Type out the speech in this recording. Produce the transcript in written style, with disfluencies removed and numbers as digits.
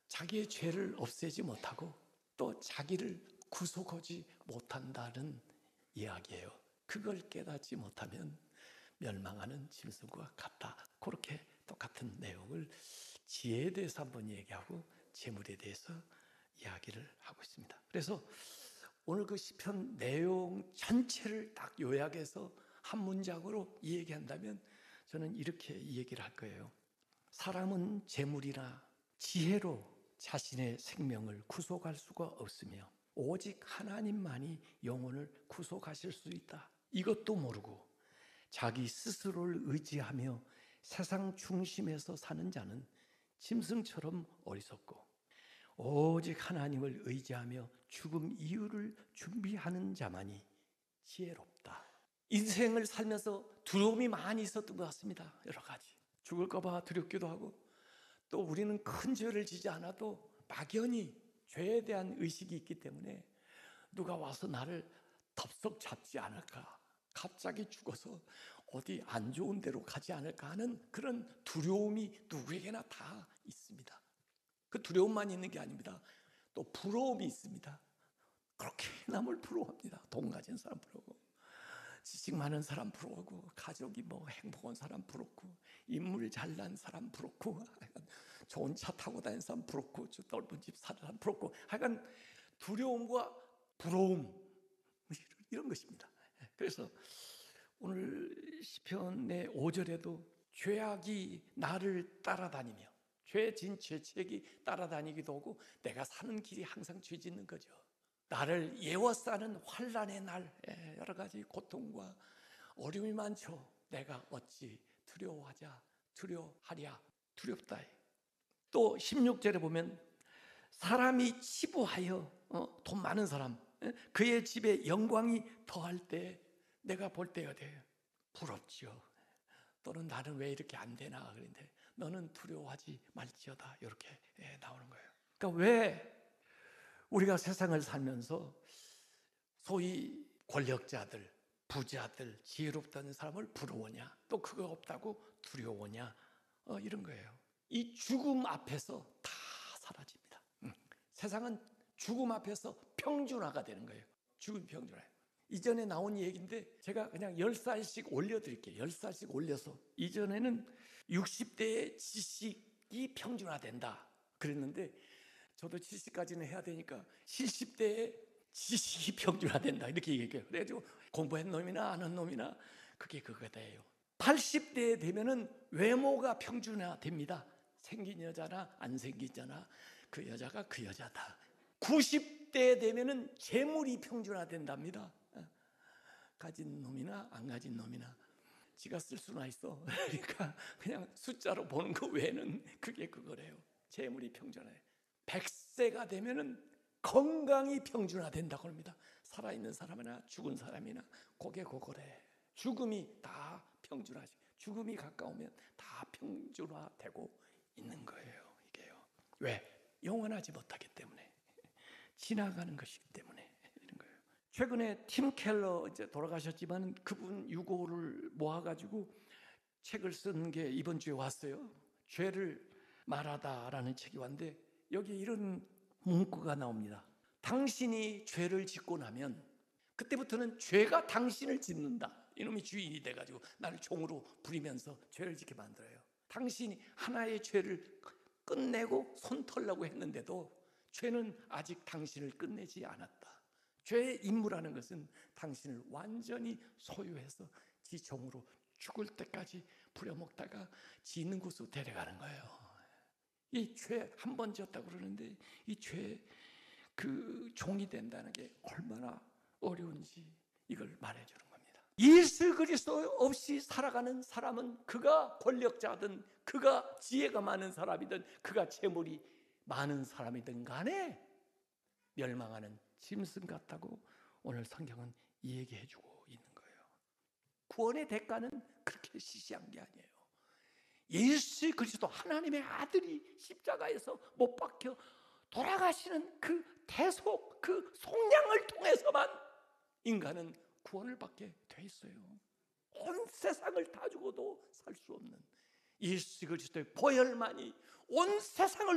자기의 죄를 없애지 못하고 또 자기를 구속하지 못한다는 이야기예요. 그걸 깨닫지 못하면 멸망하는 짐승과 같다. 그렇게 똑같은 내용을 지혜에 대해서 한번 얘기하고 재물에 대해서 이야기를 하고 있습니다. 그래서 오늘 그 시편 내용 전체를 딱 요약해서 한 문장으로 얘기한다면 저는 이렇게 얘기를 할 거예요. 사람은 재물이나 지혜로 자신의 생명을 구속할 수가 없으며 오직 하나님만이 영혼을 구속하실 수 있다. 이것도 모르고 자기 스스로를 의지하며 세상 중심에서 사는 자는 짐승처럼 어리석고 오직 하나님을 의지하며 죽음 이유를 준비하는 자만이 지혜롭다. 인생을 살면서 두려움이 많이 있었던 것 같습니다. 여러 가지. 죽을까 봐 두렵기도 하고 또 우리는 큰 죄를 지지 않아도 막연히 죄에 대한 의식이 있기 때문에 누가 와서 나를 덥석 잡지 않을까, 갑자기 죽어서 어디 안 좋은 데로 가지 않을까 하는 그런 두려움이 누구에게나 다 있습니다. 그 두려움만 있는 게 아닙니다. 또 부러움이 있습니다. 그렇게 남을 부러워합니다. 돈 가진 사람 부러워, 지식 많은 사람 부러워하고, 가족이 행복한 사람 부럽고, 인물 잘난 사람 부럽고, 좋은 차 타고 다니는 사람 부럽고, 넓은 집 사는 사람 부럽고, 하여간 두려움과 부러움 이런 것입니다. 그래서 오늘 시편의 5절에도 죄악이 나를 따라다니며 죄진 죄책이 따라다니기도 하고 내가 사는 길이 항상 죄 짓는 거죠. 나를 예워싸는 환난의 날, 여러 가지 고통과 어려움이 많죠. 내가 어찌 두려워하랴. 두렵다. 또 16절에 보면 사람이 치부하여 돈 많은 사람, 그의 집에 영광이 더할 때 내가 볼 때가 돼요. 부럽지요. 또는 나는 왜 이렇게 안 되나. 그런데 너는 두려워하지 말지어다. 이렇게 나오는 거예요. 그러니까 왜 우리가 세상을 살면서 소위 권력자들, 부자들, 지혜롭다는 사람을 부러워냐, 또 그거 없다고 두려워냐, 이런 거예요. 이 죽음 앞에서 다 사라집니다. 세상은 죽음 앞에서 평준화가 되는 거예요. 죽음 평준화예요. 이전에 나온 얘기인데 제가 그냥 10살씩 올려드릴게요. 10살씩 올려서. 이전에는 60대의 지식이 평준화된다 그랬는데 저도 70까지는 해야 되니까 70대의 지식이 평준화된다 이렇게 얘기해요. 그래가지고 공부한 놈이나 안 한 놈이나 그게 그거다예요. 80대 되면은 외모가 평준화됩니다. 생긴 여자나 안 생긴 여자나 그 여자가 그 여자다. 90대 되면은 재물이 평준화된답니다. 가진 놈이나 안 가진 놈이나 지가 쓸 수나 있어. 그러니까 그냥 숫자로 보는 거 외에는 그게 그거래요. 재물이 평준화해. 100세가 되면은 건강이 평준화된다고 합니다. 살아있는 사람이나 죽은 사람이나 그거래. 죽음이 다 평준화지. 죽음이 가까우면 다 평준화되고 있는 거예요. 이게요. 왜? 영원하지 못하기 때문에, 지나가는 것이기 때문에 이런 거예요. 최근에 팀 켈러 이제 돌아가셨지만 그분 유고를 모아가지고 책을 쓴 게 이번 주에 왔어요. 죄를 말하다라는 책이 왔는데 여기 이런 문구가 나옵니다. 당신이 죄를 짓고 나면 그때부터는 죄가 당신을 짓는다. 이놈이 주인이 돼가지고 나를 종으로 부리면서 죄를 짓게 만들어요. 당신이 하나의 죄를 끝내고 손 털려고 했는데도 죄는 아직 당신을 끝내지 않았다. 죄의 임무라는 것은 당신을 완전히 소유해서 지 종으로 죽을 때까지 부려먹다가 지 있는 곳으로 데려가는 거예요. 이 죄 한 번 지었다고 그러는데 이 죄 그 종이 된다는 게 얼마나 어려운지 이걸 말해주는 겁니다. 예수 그리스도 없이 살아가는 사람은 그가 권력자든 그가 지혜가 많은 사람이든 그가 재물이 많은 사람이든 간에 멸망하는 짐승 같다고 오늘 성경은 얘기해주고 있는 거예요. 구원의 대가는 그렇게 시시한 게 아니에요. 예수 그리스도 하나님의 아들이 십자가에서 못 박혀 돌아가시는 그 대속, 그 속량을 통해서만 인간은 구원을 받게 돼 있어요. 온 세상을 다 주고도 살 수 없는 예수 그리스도의 보혈만이 온 세상을